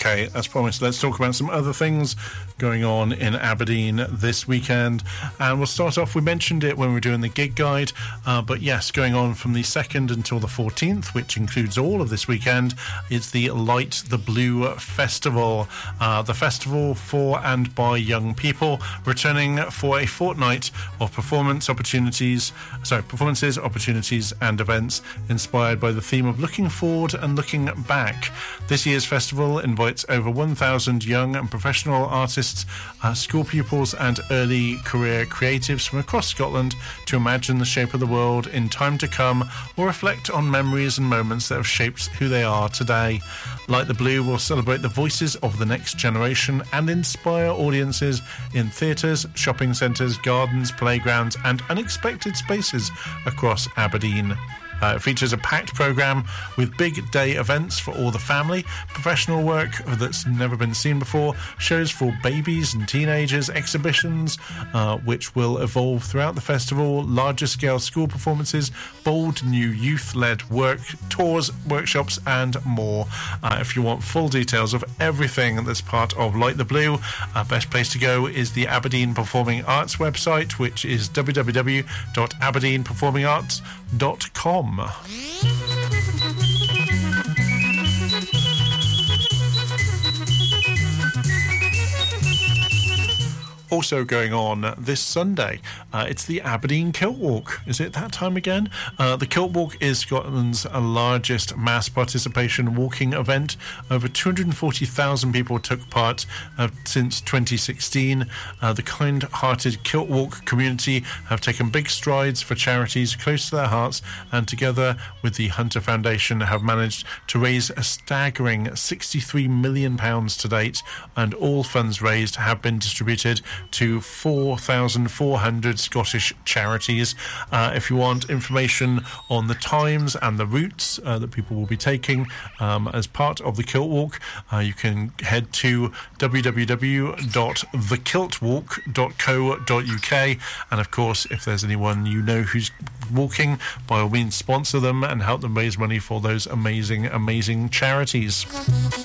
Okay, as promised, let's talk about some other things going on in Aberdeen this weekend. And we'll start off, we mentioned it when we were doing the gig guide, but yes, going on from the 2nd until the 14th, which includes all of this weekend, is the Light the Blue Festival. The festival for and by young people, returning for a fortnight of performances, opportunities, and events inspired by the theme of looking forward and looking back. This year's festival invites over 1,000 young and professional artists, school pupils and early career creatives from across Scotland to imagine the shape of the world in time to come or reflect on memories and moments that have shaped who they are today. Light the Blue will celebrate the voices of the next generation and inspire audiences in theatres, shopping centres, gardens, playgrounds and unexpected spaces across Aberdeen. It features a packed programme with big day events for all the family, professional work that's never been seen before, shows for babies and teenagers, exhibitions which will evolve throughout the festival, larger scale school performances, bold new youth-led work, tours, workshops and more. If you want full details of everything that's part of Light the Blue, best place to go is the Aberdeen Performing Arts website, which is www.aberdeenperformingarts.com. Also going on this Sunday, it's the Aberdeen Kilt Walk. Is it that time again? The Kilt Walk is Scotland's largest mass participation walking event. Over 240,000 people took part since 2016. The kind-hearted Kilt Walk community have taken big strides for charities close to their hearts, and together with the Hunter Foundation have managed to raise a staggering £63 million to date, and all funds raised have been distributed to 4,400 Scottish charities. If you want information on the times and the routes that people will be taking as part of the Kilt Walk, you can head to www.thekiltwalk.co.uk, and of course, if there's anyone you know who's walking, by all means sponsor them and help them raise money for those amazing charities.